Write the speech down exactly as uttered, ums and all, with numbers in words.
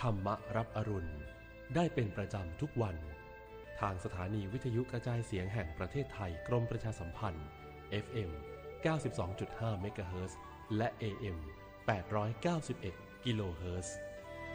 ธรรมรับอรุณได้เป็นประจำทุกวันทางสถานีวิทยุกระจายเสียงแห่งประเทศไทยกรมประชาสัมพันธ์ เอฟ เอ็ม เก้าสิบสองจุดห้า เมกะเฮิรตซ์และ เอ เอ็ม แปดร้อยเก้าสิบเอ็ด กิโลเฮิรตซ์